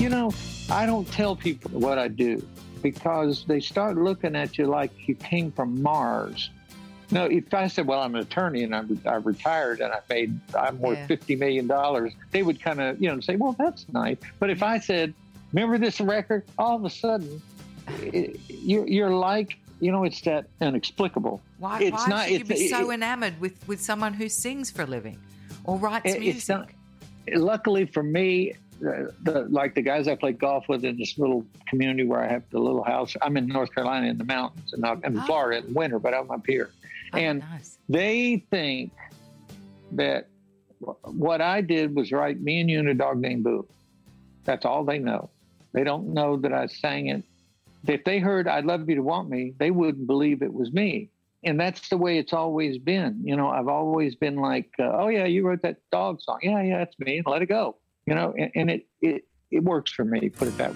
You know, I don't tell people what I do because they start looking at you like you came from Mars. No, if I said, well, I'm an attorney and I retired and I'm worth $50 million, they would kind of, say, well, that's nice. But if I said, remember this record, all of a sudden, you're like, it's that inexplicable. Why should you be so enamored with someone who sings for a living or writes music? Luckily for me, like the guys I play golf with in this little community where I have the little house. I'm in North Carolina in the mountains, and I'm in Florida in winter, but I'm up here. And they think that what I did was write Me and You and a Dog Named Boo. That's all they know. They don't know that I sang it. If they heard I'd Love You to Want Me, they wouldn't believe it was me. And that's the way it's always been. I've always been like, oh, yeah, you wrote that dog song. Yeah, that's me. Let it go. And it works for me, put it that way.